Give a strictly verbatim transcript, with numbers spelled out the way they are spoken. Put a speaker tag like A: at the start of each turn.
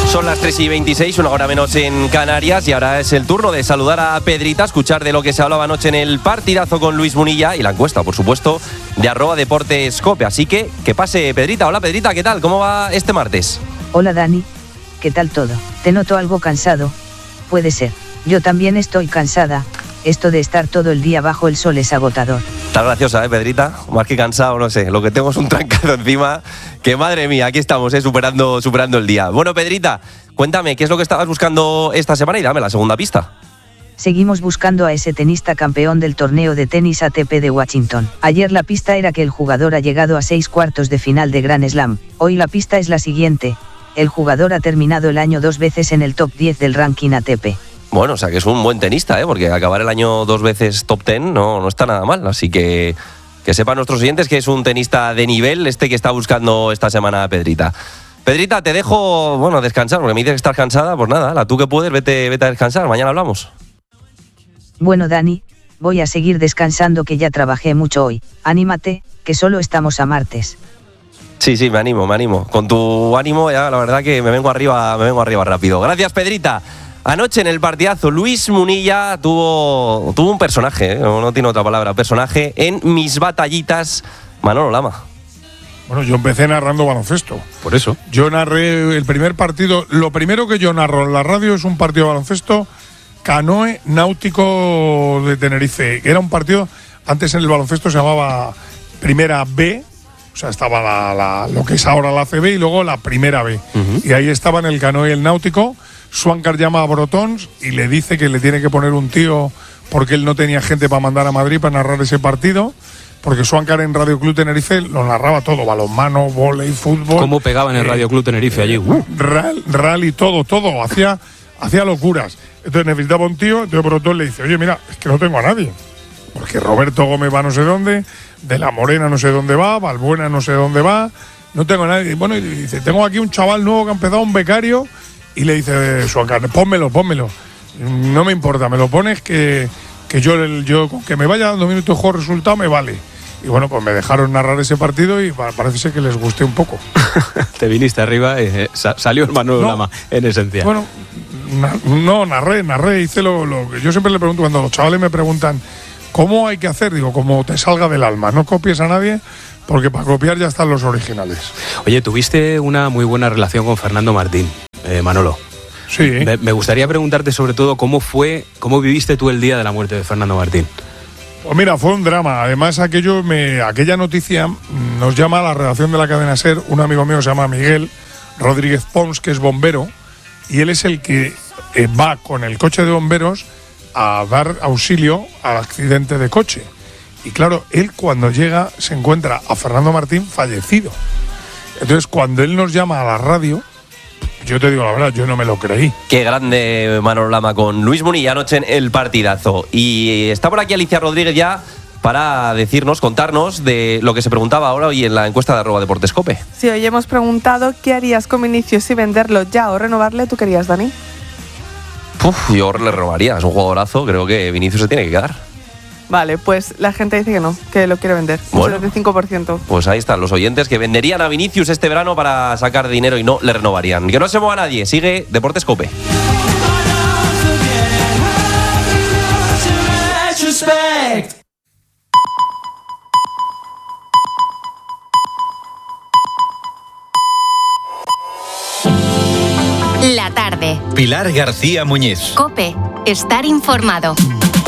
A: Son las tres y veintiséis, una hora menos en Canarias, y ahora es el turno de saludar a Pedrita, escuchar de lo que se hablaba anoche en el partidazo con Luis Munilla y la encuesta, por supuesto, de arroba deportes cope. Así que, que pase Pedrita. Hola Pedrita, ¿qué tal? ¿Cómo va este martes?
B: Hola Dani, ¿qué tal todo? Te noto algo cansado. Puede ser. Yo también estoy cansada. Esto de estar todo el día bajo el sol es agotador.
A: Estás graciosa, ¿eh, Pedrita? Más que cansado, no sé. Lo que tengo es un trancado encima. Que madre mía, aquí estamos, ¿eh? Superando, superando el día. Bueno, Pedrita, cuéntame, ¿qué es lo que estabas buscando esta semana? Y dame la segunda pista.
B: Seguimos buscando a ese tenista campeón del torneo de tenis A T P de Washington. Ayer la pista era que el jugador ha llegado a seis cuartos de final de Grand Slam. Hoy la pista es la siguiente. El jugador ha terminado el año dos veces en el top diez del ranking A T P.
A: Bueno, o sea que es un buen tenista, ¿eh? Porque acabar el año dos veces top diez no, no está nada mal. Así que que sepan nuestros oyentes que es un tenista de nivel este que está buscando esta semana a Pedrita. Pedrita, te dejo, bueno, descansar, porque me dices que estás cansada. Pues nada, la tú que puedes, vete, vete a descansar. Mañana hablamos.
B: Bueno, Dani, voy a seguir descansando, que ya trabajé mucho hoy. Anímate, que solo estamos a martes.
A: Sí, sí, me animo, me animo. Con tu ánimo, ya la verdad que me vengo arriba, me vengo arriba rápido. Gracias, Pedrita. Anoche en el partidazo, Luis Munilla tuvo, tuvo un personaje, ¿eh? no, no tiene otra palabra, personaje en Mis Batallitas, Manolo Lama.
C: Bueno, yo empecé narrando baloncesto.
D: Por eso.
C: Yo narré el primer partido. Lo primero que yo narro en la radio es un partido de baloncesto Canoe Náutico de Tenerife. Era un partido, antes en el baloncesto se llamaba Primera B, o sea, estaba la, la, lo que es ahora la C B y luego la Primera B. Uh-huh. Y ahí estaban el Canoe y el Náutico. Swankar llama a Brotons y le dice que le tiene que poner un tío porque él no tenía gente para mandar a Madrid para narrar ese partido, porque Swankar en Radio Club Tenerife lo narraba todo, balonmano, vóley, fútbol.
D: ¿Cómo pegaban en eh, Radio Club Tenerife allí? Uh.
C: Rally, rally, todo, todo, hacía, hacía locuras. Entonces necesitaba un tío, entonces Brotons le dice, oye, mira, es que no tengo a nadie, porque Roberto Gómez va no sé dónde, De la Morena no sé dónde va, Balbuena no sé dónde va, no tengo a nadie. Bueno, y dice, tengo aquí un chaval nuevo que ha empezado, un becario. Y le dice Swankar, pónmelo, pónmelo. No me importa, me lo pones que, que yo, yo con que me vaya dando minutos mejor resultado me vale. Y bueno, pues me dejaron narrar ese partido y parece ser que les gusté un poco.
D: Te viniste arriba y eh, salió el Manolo no, Lama, en esencia.
C: Bueno, na, no, narré, narré, hice lo, lo que yo siempre le pregunto cuando los chavales me preguntan ¿cómo hay que hacer? Digo, como te salga del alma, no copies a nadie, porque para copiar ya están los originales.
D: Oye, tuviste una muy buena relación con Fernando Martín. Eh, Manolo.
C: Sí.
D: Me, me gustaría preguntarte sobre todo cómo fue, cómo viviste tú el día de la muerte de Fernando Martín.
C: Pues mira, fue un drama. Además, aquello me, aquella noticia nos llama a la redacción de la cadena SER. Un amigo mío se llama Miguel Rodríguez Pons, que es bombero, y él es el que eh, va con el coche de bomberos a dar auxilio al accidente de coche. Y claro, él cuando llega se encuentra a Fernando Martín fallecido. Entonces, cuando él nos llama a la radio, yo te digo la verdad, yo no me lo creí.
A: Qué grande Manolo Lama con Luis Munilla anoche en el partidazo. Y está por aquí Alicia Rodríguez ya para decirnos, contarnos de lo que se preguntaba ahora hoy en la encuesta de arroba Deportes Cope.
E: Sí, hoy hemos preguntado qué harías con Vinicius si venderlo ya o renovarle. ¿Tú querías, Dani?
A: Uf, yo le renovaría, es un jugadorazo, creo que Vinicius se tiene que quedar.
E: Vale, pues la gente dice que no, que lo quiere vender. Un
A: Bueno,
E: setenta y cinco por ciento.
A: Pues ahí están los oyentes que venderían a Vinicius este verano para sacar dinero y no le renovarían. Que no se mueva nadie, sigue Deportes Cope.
F: La tarde.
G: Pilar García Muñiz.
F: Cope, estar informado.